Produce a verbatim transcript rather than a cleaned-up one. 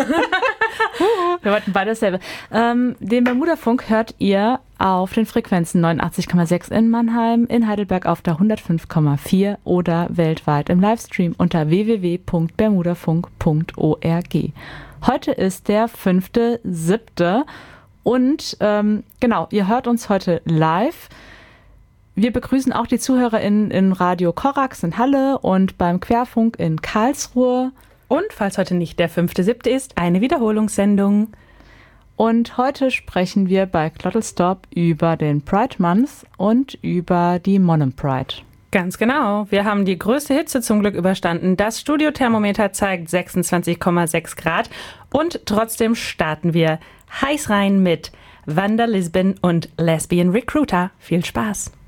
Wir wollten beide dasselbe. Ähm, den Bermuda-Funk hört ihr auf den Frequenzen neunundachtzig Komma sechs in Mannheim, in Heidelberg auf der hundertfünf Komma vier oder weltweit im Livestream unter w w w punkt bermudafunk punkt org. Heute ist der fünfte siebte und ähm, genau, ihr hört uns heute live. Wir begrüßen auch die ZuhörerInnen in Radio Korax in Halle und beim Querfunk in Karlsruhe. Und falls heute nicht der fünfte siebte ist, eine Wiederholungssendung. Und heute sprechen wir bei Klottelstorp über den Pride Month und über die Monum Pride. Ganz genau. Wir haben die größte Hitze zum Glück überstanden. Das Studiothermometer zeigt sechsundzwanzig Komma sechs Grad. Und trotzdem starten wir heiß rein mit Wanda Lisbon und Lesbian Recruiter. Viel Spaß!